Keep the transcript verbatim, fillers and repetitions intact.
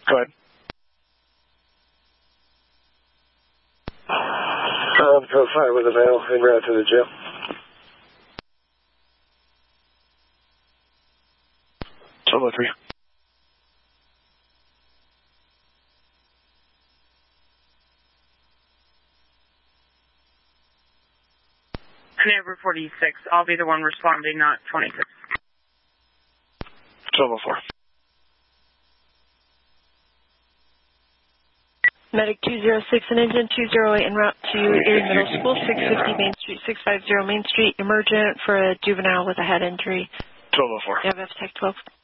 Go ahead. Um, code five with a male en route to the jail. Solo three. Number forty-six, I'll be the one responding, not twenty-six. Solo four. Medic two zero six and engine two zero eight en route to Erie Middle School, six fifty Main Street, six fifty Main Street, emergent for a juvenile with a head injury. Solo four. You have F Tech twelve.